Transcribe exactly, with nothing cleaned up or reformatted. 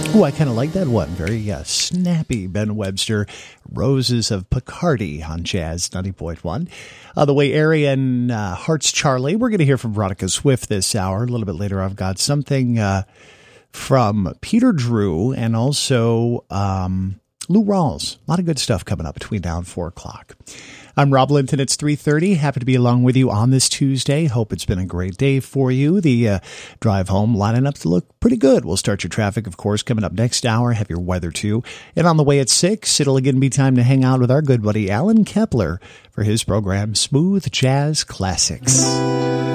Oh, I kind of like that one. Very uh, snappy, Ben Webster. Roses of Picardy on Jazz ninety point one. Uh, the way Arian uh, Hearts Charlie. We're going to hear from Veronica Swift this hour. A little bit later, I've got something uh, from Peter Drew and also um, Lou Rawls. A lot of good stuff coming up between now and four o'clock. I'm Rob Linton. It's three thirty. Happy to be along with you on this Tuesday. Hope it's been a great day for you. The uh, drive home lining up to look pretty good. We'll start your traffic, of course, coming up next hour. Have your weather, too. And on the way at six, it'll again be time to hang out with our good buddy Alan Kepler for his program, Smooth Jazz Classics.